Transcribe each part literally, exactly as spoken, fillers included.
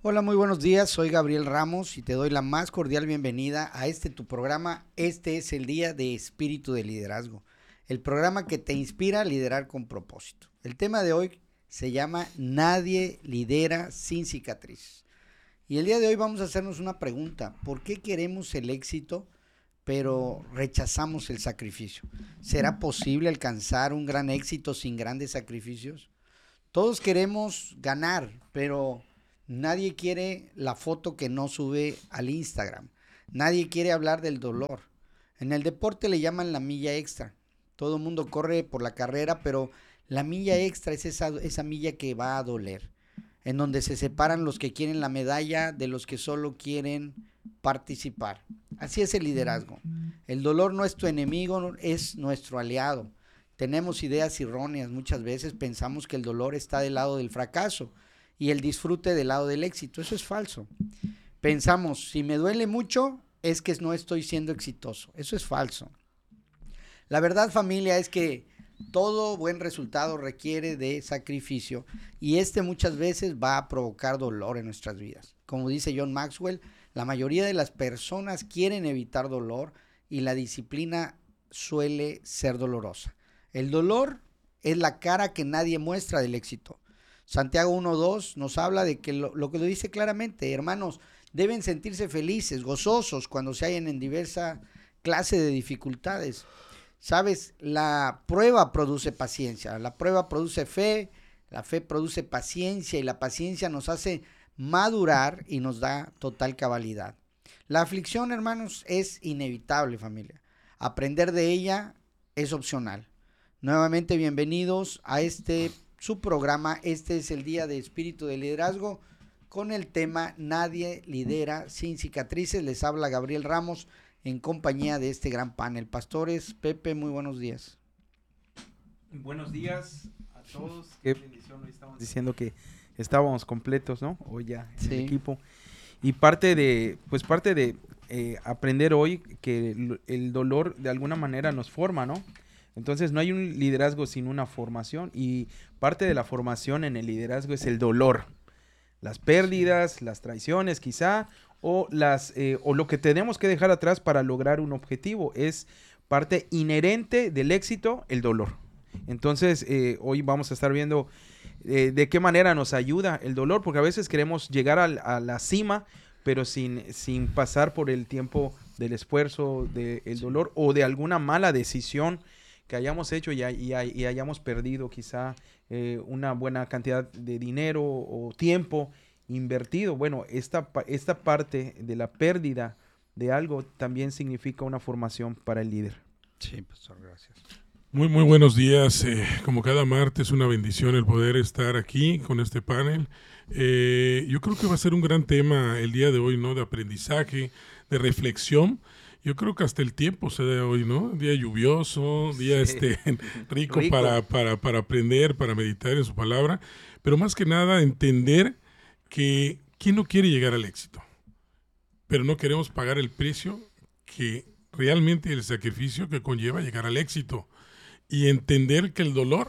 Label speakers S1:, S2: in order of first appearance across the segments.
S1: Hola, muy buenos días, soy Gabriel Ramos y te doy la más cordial bienvenida a este tu programa. Este es el Día de Espíritu de Liderazgo, el programa que te inspira a liderar con propósito. El tema de hoy se llama Nadie lidera sin cicatrices. Y el día de hoy vamos a hacernos una pregunta: ¿por qué queremos el éxito pero rechazamos el sacrificio? ¿Será posible alcanzar un gran éxito sin grandes sacrificios? Todos queremos ganar, pero nadie quiere la foto que no sube al Instagram. Nadie quiere hablar del dolor. En el deporte le llaman la milla extra. Todo el mundo corre por la carrera, pero la milla extra es esa, esa milla que va a doler, en donde se separan los que quieren la medalla de los que solo quieren participar. Así es el liderazgo. El dolor no es tu enemigo, es nuestro aliado. Tenemos ideas erróneas, muchas veces pensamos que el dolor está del lado del fracaso y el disfrute del lado del éxito. Eso es falso. Pensamos, si me duele mucho, es que no estoy siendo exitoso. Eso es falso. La verdad, familia, es que todo buen resultado requiere de sacrificio y este muchas veces va a provocar dolor en nuestras vidas. Como dice John Maxwell, la mayoría de las personas quieren evitar dolor y la disciplina suele ser dolorosa. El dolor es la cara que nadie muestra del éxito. Santiago uno dos nos habla de que lo, lo que lo dice claramente: hermanos, deben sentirse felices, gozosos cuando se hallen en diversa clase de dificultades. Sabes, la prueba produce paciencia, la prueba produce fe, la fe produce paciencia y la paciencia nos hace madurar y nos da total cabalidad. La aflicción, hermanos, es inevitable, familia. Aprender de ella es opcional. Nuevamente bienvenidos a este su programa. Este es el Día de Espíritu de Liderazgo con el tema Nadie lidera sin cicatrices. Les habla Gabriel Ramos en compañía de este gran panel. Pastores, Pepe, muy buenos días.
S2: Buenos días a todos. Qué bendición, hoy estamos diciendo que estábamos completos, ¿no? Hoy ya en
S1: Sí.
S2: el equipo. Y parte de, pues parte de eh, aprender hoy que el, el dolor de alguna manera nos forma, ¿no? Entonces no hay un liderazgo sin una formación y parte de la formación en el liderazgo es el dolor. Las pérdidas, las traiciones quizá, o, las, eh, o lo que tenemos que dejar atrás para lograr un objetivo. Es parte inherente del éxito, el dolor. Entonces eh, hoy vamos a estar viendo eh, de qué manera nos ayuda el dolor, porque a veces queremos llegar a, a la cima, pero sin, sin pasar por el tiempo del esfuerzo, del de dolor o de alguna mala decisión que hayamos hecho y, y, y hayamos perdido quizá eh, una buena cantidad de dinero o tiempo invertido. Bueno, esta, esta parte de la pérdida de algo también significa una formación para el líder.
S1: Sí, pastor, gracias.
S3: Muy, muy buenos días. Eh, como cada martes, una bendición el poder estar aquí con este panel. Eh, yo creo que va a ser un gran tema el día de hoy, ¿no? De aprendizaje, de reflexión. Yo creo que hasta el tiempo se da hoy, ¿no? Día lluvioso, día sí. este rico, rico. Para, para, para aprender, para meditar en su palabra. Pero más que nada, entender que ¿quién no quiere llegar al éxito? Pero no queremos pagar el precio que realmente el sacrificio que conlleva llegar al éxito. Y entender que el dolor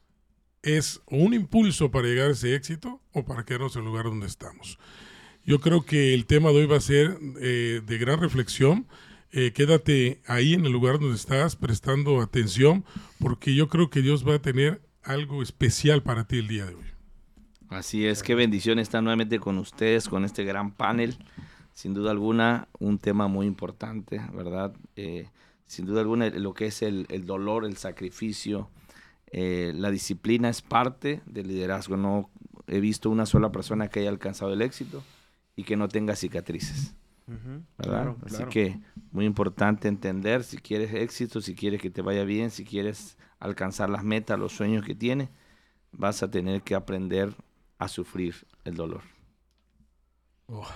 S3: es un impulso para llegar a ese éxito o para quedarnos en el lugar donde estamos. Yo creo que el tema de hoy va a ser eh, de gran reflexión. Eh, quédate ahí en el lugar donde estás prestando atención, porque yo creo que Dios va a tener algo especial para ti el día de hoy.
S4: Así es, qué bendición estar nuevamente con ustedes, con este gran panel. Sin duda alguna, un tema muy importante, ¿verdad? Eh, sin duda alguna, lo que es el, el dolor, el sacrificio, eh, la disciplina es parte del liderazgo. No he visto una sola persona que haya alcanzado el éxito y que no tenga cicatrices. Uh-huh, ¿verdad? Claro, Así claro. que muy importante entender si quieres éxito, si quieres que te vaya bien, si quieres alcanzar las metas, los sueños que tienes, vas a tener que aprender a sufrir el dolor.
S5: Oh.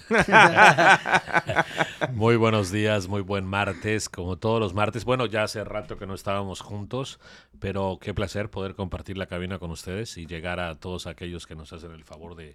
S5: Muy buenos días, muy buen martes, como todos los martes. Bueno, ya hace rato que no estábamos juntos, pero qué placer poder compartir la cabina con ustedes y llegar a todos aquellos que nos hacen el favor de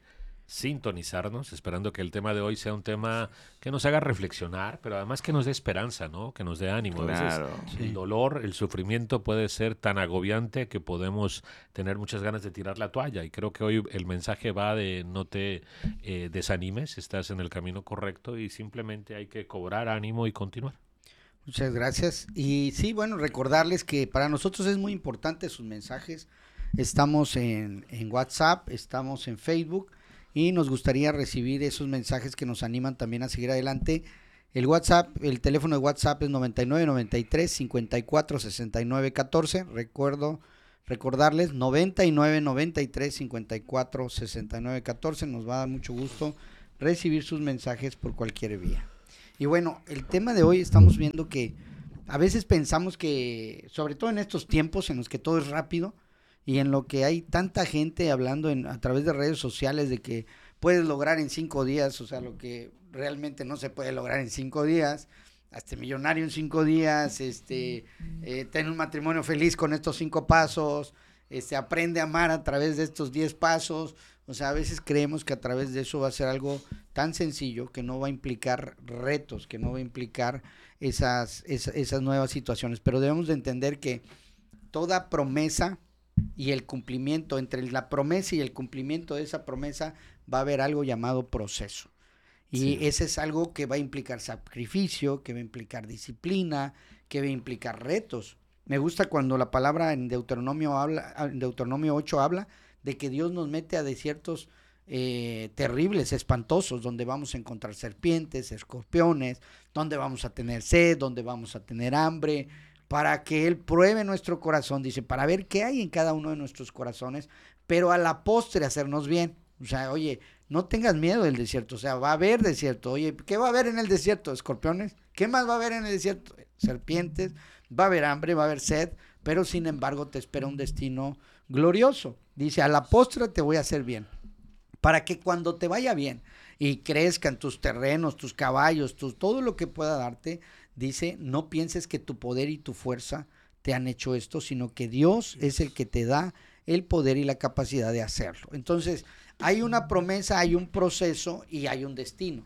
S5: sintonizarnos, esperando que el tema de hoy sea un tema que nos haga reflexionar, pero además que nos dé esperanza, ¿no? Que nos dé ánimo.
S4: Claro.
S5: A veces
S1: Sí.
S5: el dolor, el sufrimiento puede ser tan agobiante que podemos tener muchas ganas de tirar la toalla, y creo que hoy el mensaje va de no te eh, desanimes, estás en el camino correcto y simplemente hay que cobrar ánimo y continuar.
S1: Muchas gracias. Y sí, bueno, recordarles que para nosotros es muy importante sus mensajes. Estamos en, en WhatsApp, estamos en Facebook y nos gustaría recibir esos mensajes que nos animan también a seguir adelante. El WhatsApp, el teléfono de WhatsApp es noventa y nueve, noventa y tres, cincuenta y cuatro, sesenta y nueve, catorce. Recuerdo recordarles noventa y nueve, noventa y tres, cincuenta y cuatro, sesenta y nueve, catorce. Nos va a dar mucho gusto recibir sus mensajes por cualquier vía. Y bueno, el tema de hoy estamos viendo que a veces pensamos que, sobre todo en estos tiempos en los que todo es rápido y en lo que hay tanta gente hablando en, a través de redes sociales de que puedes lograr en cinco días, o sea, lo que realmente no se puede lograr en cinco días, hasta millonario en cinco días, este, eh, tener un matrimonio feliz con estos cinco pasos, este, aprende a amar a través de estos diez pasos. O sea, a veces creemos que a través de eso va a ser algo tan sencillo que no va a implicar retos, que no va a implicar esas, esas, esas nuevas situaciones, pero debemos de entender que toda promesa y el cumplimiento, entre la promesa y el cumplimiento de esa promesa va a haber algo llamado proceso. Y
S5: Sí.
S1: ese es algo que va a implicar sacrificio, que va a implicar disciplina, que va a implicar retos. Me gusta cuando la palabra en Deuteronomio habla, en Deuteronomio ocho habla de que Dios nos mete a desiertos eh, terribles, espantosos, donde vamos a encontrar serpientes, escorpiones, donde vamos a tener sed, donde vamos a tener hambre, para que Él pruebe nuestro corazón, dice, para ver qué hay en cada uno de nuestros corazones, pero a la postre hacernos bien. O sea, oye, no tengas miedo del desierto, o sea, va a haber desierto. Oye, ¿qué va a haber en el desierto? ¿Escorpiones? ¿Qué más va a haber en el desierto? Serpientes, va a haber hambre, va a haber sed, pero sin embargo te espera un destino glorioso. Dice, a la postre te voy a hacer bien, para que cuando te vaya bien y crezcan tus terrenos, tus caballos, tus, todo lo que pueda darte, dice, no pienses que tu poder y tu fuerza te han hecho esto, sino que Dios es el que te da el poder y la capacidad de hacerlo. Entonces, hay una promesa, hay un proceso y hay un destino.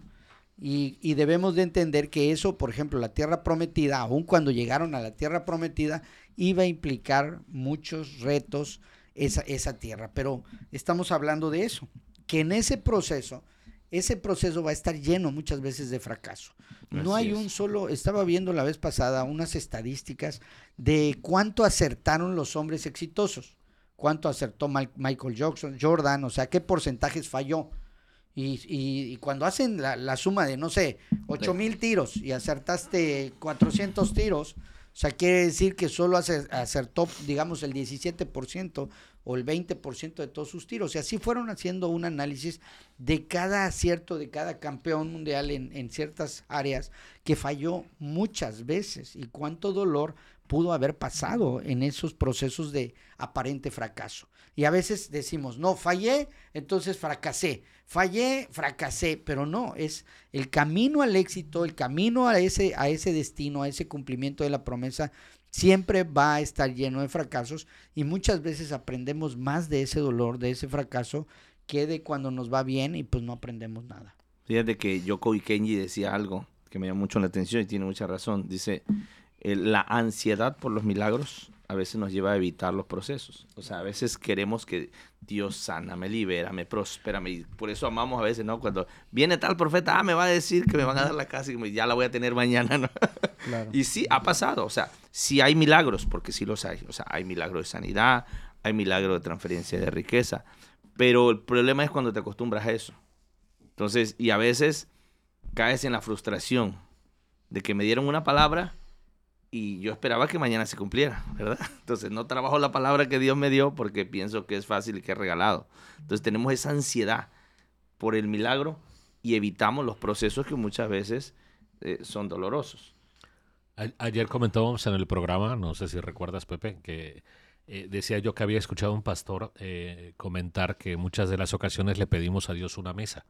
S1: Y, y debemos de entender que eso, por ejemplo, la tierra prometida, aun cuando llegaron a la tierra prometida, iba a implicar muchos retos esa, esa tierra. Pero estamos hablando de eso, que en ese proceso, ese proceso va a estar lleno muchas veces de fracaso. No
S4: Así
S1: hay
S4: es.
S1: un solo, estaba viendo la vez pasada unas estadísticas de cuánto acertaron los hombres exitosos, cuánto acertó Michael Jackson, Jordan, o sea, qué porcentajes falló. Y, y, y cuando hacen la, la suma de, no sé, ocho mil tiros y acertaste cuatrocientos tiros, o sea, quiere decir que solo acertó, digamos, el diecisiete por ciento o el veinte por ciento de todos sus tiros. Y así fueron haciendo un análisis de cada acierto, de cada campeón mundial en, en ciertas áreas que falló muchas veces. Y cuánto dolor pudo haber pasado en esos procesos de aparente fracaso. Y a veces decimos, no, fallé, entonces fracasé. Fallé, fracasé, pero no, es el camino al éxito, el camino a ese, a ese destino, a ese cumplimiento de la promesa, siempre va a estar lleno de fracasos y muchas veces aprendemos más de ese dolor, de ese fracaso, que de cuando nos va bien y pues no aprendemos nada.
S4: Fíjate que Yoko Kenji decía algo que me llamó mucho la atención y tiene mucha razón. Dice, eh, la ansiedad por los milagros a veces nos lleva a evitar los procesos. O sea, a veces queremos que Dios sana, me libera, me prospera. Y por eso amamos a veces, ¿no? Cuando viene tal profeta, ah, me va a decir que me van a dar la casa y ya la voy a tener mañana, ¿no?
S1: Claro.
S4: Y sí, ha pasado. O sea, sí hay milagros, porque sí los hay. O sea, hay milagros de sanidad, hay milagros de transferencia de riqueza. Pero el problema es cuando te acostumbras a eso. Entonces, y a veces caes en la frustración de que me dieron una palabra y yo esperaba que mañana se cumpliera, ¿verdad? Entonces no trabajo la palabra que Dios me dio porque pienso que es fácil y que es regalado. Entonces tenemos esa ansiedad por el milagro y evitamos los procesos que muchas veces eh, son dolorosos.
S5: A- ayer comentábamos en el programa, no sé si recuerdas, Pepe, que eh, decía yo que había escuchado a un pastor eh, comentar que muchas de las ocasiones le pedimos a Dios una mesa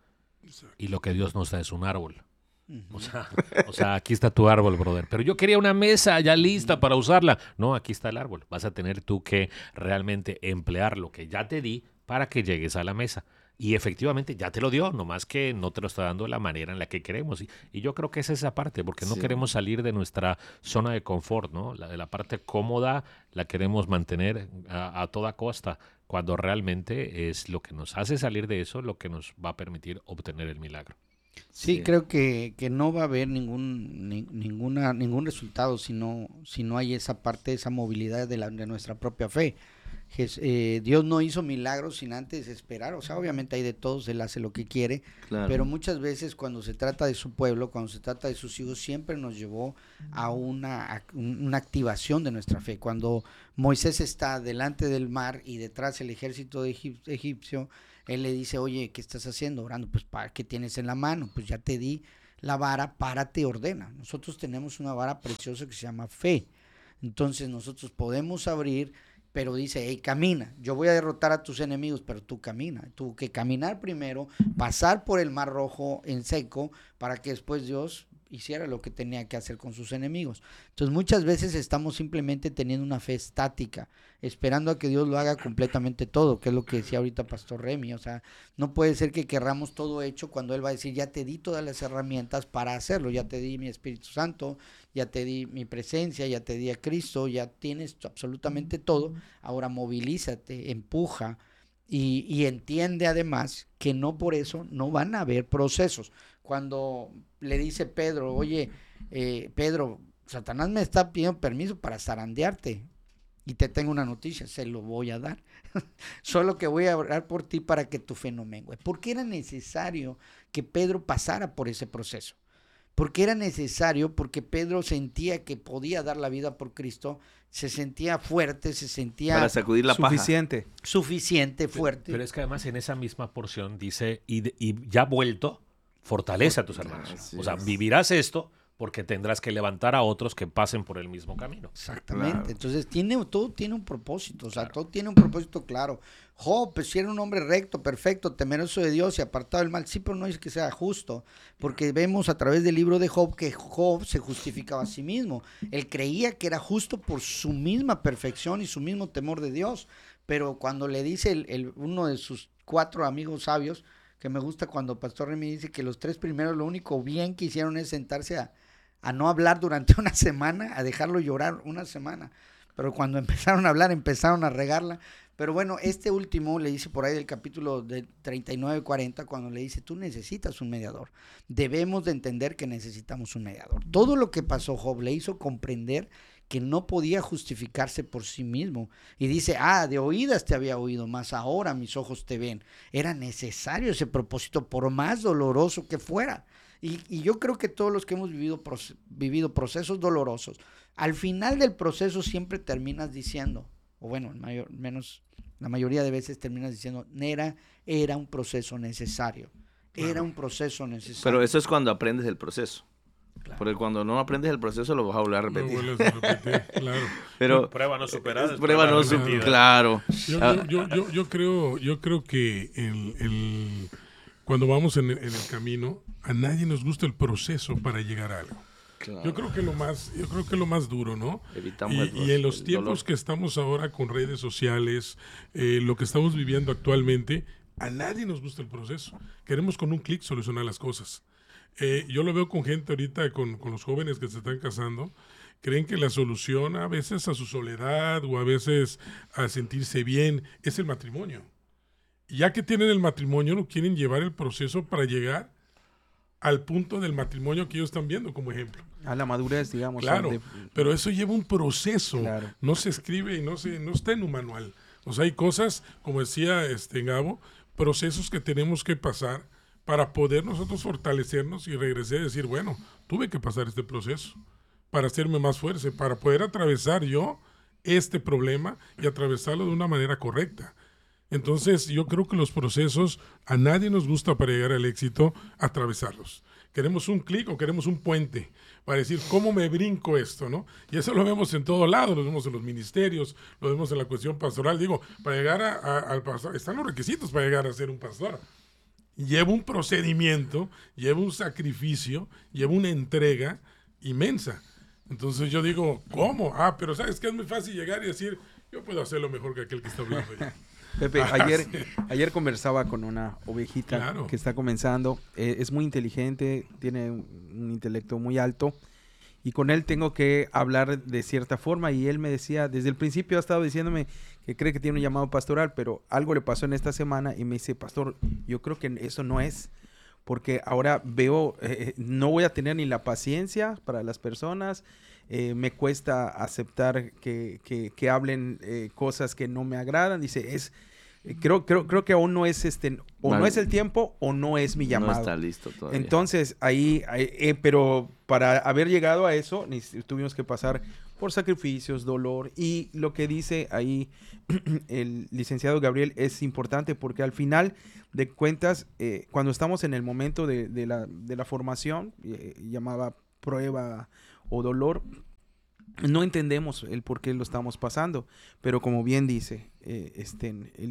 S5: y lo que Dios nos da es un árbol. O sea, o sea, aquí está tu árbol, brother. Pero yo quería una mesa ya lista para usarla. No, aquí está el árbol. Vas a tener tú que realmente emplear lo que ya te di para que llegues a la mesa. Y efectivamente ya te lo dio, nomás que no te lo está dando de la manera en la que queremos. Y, y yo creo que es esa parte, porque no
S4: Sí.
S5: queremos salir de nuestra zona de confort, ¿no? La de la parte cómoda la queremos mantener a, a toda costa, cuando realmente es lo que nos hace salir de eso lo que nos va a permitir obtener el milagro.
S1: Sí,
S4: Sí.
S1: creo que, que no va a haber ningún ni- ninguna ningún resultado si no si no hay esa parte, esa movilidad de, la, de nuestra propia fe. Jes- eh, Dios no hizo milagros sin antes esperar, o sea, obviamente hay de todos, Él hace lo que quiere,
S4: Claro.
S1: pero muchas veces cuando se trata de su pueblo, cuando se trata de sus hijos, siempre nos llevó a una, a un- una activación de nuestra fe. Cuando Moisés está delante del mar y detrás el ejército de egip- egipcio, él le dice, oye, ¿qué estás haciendo? Orando, pues, ¿para qué tienes en la mano? Pues ya te di la vara, párate, ordena. Nosotros tenemos una vara preciosa que se llama fe. Entonces nosotros podemos abrir, pero dice, hey, camina, yo voy a derrotar a tus enemigos, pero tú camina. Tuvo que caminar primero, pasar por el mar rojo en seco, para que después Dios hiciera lo que tenía que hacer con sus enemigos. Entonces muchas veces estamos simplemente teniendo una fe estática, esperando a que Dios lo haga completamente todo, que es lo que decía ahorita Pastor Remy. O sea, no puede ser que querramos todo hecho cuando Él va a decir, ya te di todas las herramientas para hacerlo, ya te di mi Espíritu Santo, ya te di mi presencia, ya te di a Cristo, ya tienes absolutamente todo, ahora movilízate, empuja y, y entiende además que no por eso no van a haber procesos. Cuando le dice Pedro, oye, eh, Pedro, Satanás me está pidiendo permiso para zarandearte y te tengo una noticia, se lo voy a dar. Solo que voy a orar por ti para que tu fe no mengue. ¿Por qué era necesario que Pedro pasara por ese proceso? Porque era necesario, porque Pedro sentía que podía dar la vida por Cristo, se sentía fuerte, se sentía
S4: Para sacudir la paja.
S2: Suficiente.
S1: suficiente, fuerte.
S5: Pero es que además en esa misma porción dice, y, de- y ya vuelto, fortalece a tus hermanos.
S4: Así
S5: O sea,
S4: es.
S5: vivirás esto porque tendrás que levantar a otros que pasen por el mismo camino.
S1: Exactamente.
S4: Claro.
S1: Entonces tiene, todo tiene un propósito, o sea,
S5: Claro.
S1: todo tiene un propósito claro. Job, pues si era un hombre recto, perfecto, temeroso de Dios y apartado del mal, sí, pero no es que sea justo, porque vemos a través del libro de Job que Job se justificaba a sí mismo. Él creía que era justo por su misma perfección y su mismo temor de Dios, pero cuando le dice el, el- uno de sus cuatro amigos sabios, que me gusta cuando Pastor Remy dice que los tres primeros lo único bien que hicieron es sentarse a a no hablar durante una semana, a dejarlo llorar una semana. Pero cuando empezaron a hablar, empezaron a regarla. Pero bueno, este último le dice por ahí del capítulo de treinta y nueve cuarenta, cuando le dice, tú necesitas un mediador. Debemos de entender que necesitamos un mediador. Todo lo que pasó Job le hizo comprender que no podía justificarse por sí mismo. Y dice, ah, de oídas te había oído, mas ahora mis ojos te ven. Era necesario ese propósito, por más doloroso que fuera. Y, y yo creo que todos los que hemos vivido, proce- vivido procesos dolorosos, al final del proceso siempre terminas diciendo, o bueno, mayor, menos la mayoría de veces terminas diciendo, era, era un proceso necesario, era un proceso necesario.
S4: Pero eso es cuando aprendes el proceso.
S1: Claro.
S4: Porque cuando no aprendes el proceso lo vas a volver a
S3: No
S4: repetir.
S3: vuelves a repetir, claro.
S4: Pero
S5: Prueba no superada.
S4: es prueba no
S3: superada.
S4: superada. Claro.
S3: Yo,
S4: Ah,
S3: yo, yo, yo, yo creo, yo creo que el, el- cuando vamos en el, en el camino, a nadie nos gusta el proceso para llegar a algo.
S4: claro.
S3: Yo creo que lo más, yo creo que lo más duro, ¿no?
S4: Evitamos
S3: Y,
S4: el
S3: y en los
S4: el
S3: tiempos
S4: dolor.
S3: que estamos ahora con redes sociales, eh, lo que estamos viviendo actualmente, a nadie nos gusta el proceso. Queremos con un clic solucionar las cosas. Eh, yo lo veo con gente ahorita, con, con los jóvenes que se están casando, creen que la solución a veces a su soledad o a veces a sentirse bien es el matrimonio. Y ya que tienen el matrimonio, no quieren llevar el proceso para llegar al punto del matrimonio que ellos están viendo como ejemplo.
S2: A la madurez, digamos.
S3: Claro,
S2: de-
S3: pero eso lleva un proceso.
S2: Claro.
S3: No se escribe y no se no está en un manual. O sea, hay cosas, como decía este Gabo, procesos que tenemos que pasar para poder nosotros fortalecernos y regresar y decir, bueno, tuve que pasar este proceso para hacerme más fuerte, para poder atravesar yo este problema y atravesarlo de una manera correcta. Entonces, yo creo que los procesos a nadie nos gusta para llegar al éxito atravesarlos. Queremos un clic o queremos un puente para decir, ¿cómo me brinco esto? ¿No? Y eso lo vemos en todo lado, lo vemos en los ministerios, lo vemos en la cuestión pastoral. Digo, para llegar a- a- al pastor, están los requisitos para llegar a ser un pastor. Lleva un procedimiento, lleva un sacrificio, lleva una entrega inmensa. Entonces yo digo, ¿cómo? Ah, pero ¿sabes qué? Es muy fácil llegar y decir, yo puedo hacerlo mejor que aquel que está hablando allá.
S2: Pepe,
S3: Ah,
S2: ayer,
S3: sí.
S2: ayer conversaba con una ovejita
S3: Claro.
S2: que está comenzando. Eh, es muy inteligente, tiene un, un intelecto muy alto. Y con él tengo que hablar de cierta forma. Y él me decía, desde el principio ha estado diciéndome que cree que tiene un llamado pastoral, pero algo le pasó en esta semana y me dice, pastor, yo creo que eso no es. Porque ahora veo, eh, no voy a tener ni la paciencia para las personas. Eh, me cuesta aceptar que, que, que hablen eh, cosas que no me agradan. Dice, es... eh, Creo, creo, creo que aún no es este, o
S4: Mal-
S2: no es el tiempo o no es mi llamado.
S4: No está listo todavía.
S2: Entonces, ahí, ahí, eh, pero para haber llegado a eso, neces- tuvimos que pasar por sacrificios, dolor, y lo que dice ahí el licenciado Gabriel es importante porque al final de cuentas, eh, cuando estamos en el momento de, de la, de la formación, eh, llamaba prueba o dolor, no entendemos el por qué lo estamos pasando, pero como bien dice, eh, este, el